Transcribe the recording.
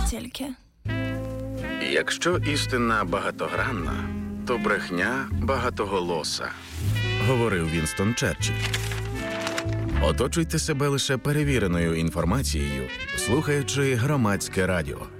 тільки. Якщо істина багатогранна, то брехня багатоголоса, говорив Вінстон Черчилль. Оточуйте себе лише перевіреною інформацією, слухаючи Громадське радіо.